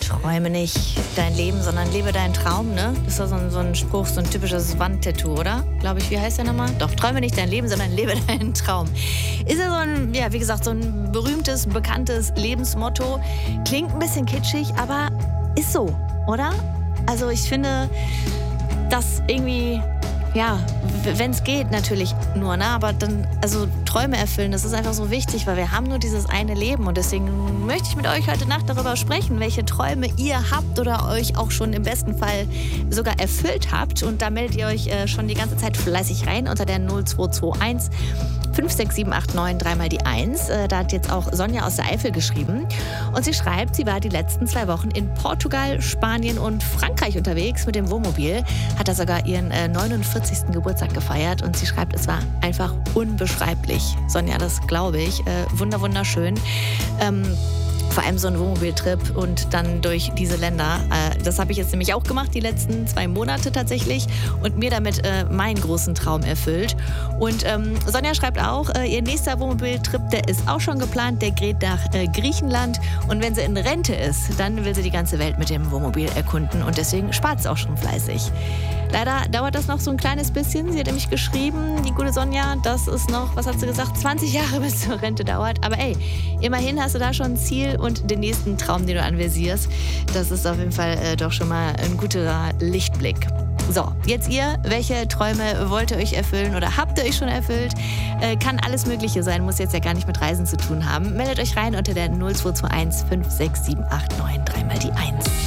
Träume nicht dein Leben, sondern lebe deinen Traum, ne? Das ist doch so ein Spruch, so ein typisches Wandtattoo, oder? Glaube ich, wie heißt der nochmal? Doch, träume nicht dein Leben, sondern lebe deinen Traum. Ist ja so ein, ja, wie gesagt, so ein berühmtes, bekanntes Lebensmotto. Klingt ein bisschen kitschig, aber ist so, oder? Also ich finde, dass irgendwie, ja, wenn es geht natürlich nur, ne? Aber dann, also Träume erfüllen, das ist einfach so wichtig, weil wir haben nur dieses eine Leben und deswegen möchte ich mit euch heute Nacht darüber sprechen, welche Träume ihr habt oder euch auch schon im besten Fall sogar erfüllt habt und da meldet ihr euch schon die ganze Zeit fleißig rein unter der 0221 56789 dreimal die 1. Da hat jetzt auch Sonja aus der Eifel geschrieben und sie schreibt, sie war die letzten 2 Wochen in Portugal, Spanien und Frankreich unterwegs mit dem Wohnmobil, hat da sogar ihren 49. Geburtstag gefeiert und sie schreibt, es war einfach unbeschreiblich. Sonja, das glaube ich. Wunderschön. Vor allem so ein Wohnmobiltrip und dann durch diese Länder. Das habe ich jetzt nämlich auch gemacht, die letzten 2 Monate tatsächlich und mir damit meinen großen Traum erfüllt. Und Sonja schreibt auch, ihr nächster Wohnmobiltrip, der ist auch schon geplant, der geht nach Griechenland und wenn sie in Rente ist, dann will sie die ganze Welt mit dem Wohnmobil erkunden und deswegen spart sie auch schon fleißig. Leider dauert das noch so ein kleines bisschen. Sie hat nämlich geschrieben, die gute Sonja, dass es noch, was hat sie gesagt, 20 Jahre bis zur Rente dauert. Aber ey, immerhin hast du da schon ein Ziel und den nächsten Traum, den du anvisierst. Das ist auf jeden Fall doch schon mal ein guter Lichtblick. So, jetzt ihr, welche Träume wollt ihr euch erfüllen oder habt ihr euch schon erfüllt? Kann alles Mögliche sein, muss jetzt ja gar nicht mit Reisen zu tun haben. Meldet euch rein unter der 0221 56789 dreimal die 1.